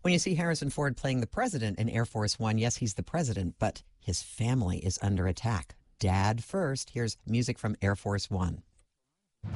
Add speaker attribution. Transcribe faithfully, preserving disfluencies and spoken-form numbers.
Speaker 1: When you see Harrison Ford playing the president in Air Force One, yes, he's the president, but his family is under attack. Dad first. Here's music from Air Force One.